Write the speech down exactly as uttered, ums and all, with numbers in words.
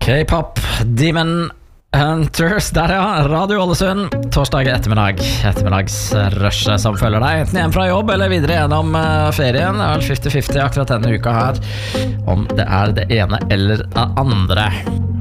K-pop Demon Hunters, der ja, Radio Ålesund. Torsdag ettermiddag, ettermiddagsrushet som følger deg enten hjem fra jobb eller videre gjennom uh, ferien. Det er vel fifty fifty akkurat denne uka her, om det er det ene eller det andre.